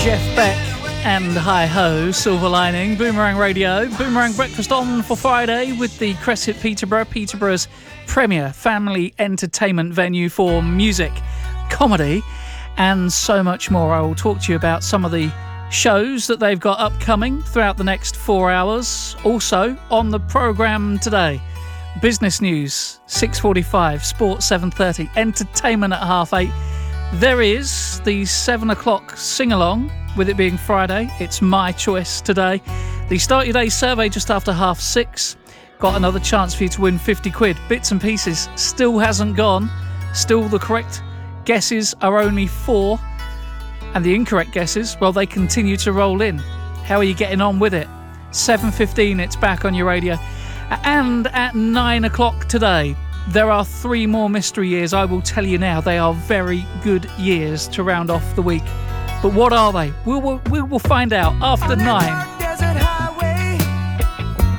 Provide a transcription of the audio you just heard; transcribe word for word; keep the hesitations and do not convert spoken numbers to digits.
Jeff Beck and Hi Ho, Silver Lining, Boomerang Radio, Boomerang Breakfast on for Friday with the Crescent Peterborough, Peterborough's premier family entertainment venue for music, comedy and so much more. I will talk to you about some of the shows that they've got upcoming throughout the next four hours. Also on the programme today, business news six forty-five, sports seven thirty, entertainment at half eight. There is the seven o'clock sing-along, with it being Friday. It's my choice today. The Start Your Day survey just after half six. Got another chance for you to win fifty quid. Bits and pieces still hasn't gone. Still the correct guesses are only four. And the incorrect guesses, well, they continue to roll in. How are you getting on with it? seven fifteen, it's back on your radio. And at nine o'clock today, there are three more mystery years. I will tell you now, they are very good years to round off the week. But what are they? We will, we will find out after nine.